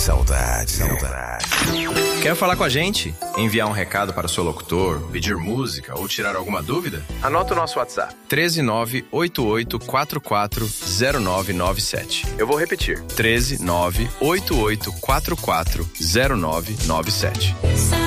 Saudade. Quer falar com a gente? Enviar um recado para o seu locutor, pedir música ou tirar alguma dúvida? Anota o nosso WhatsApp: 13988440997. Eu vou repetir: 13988440997.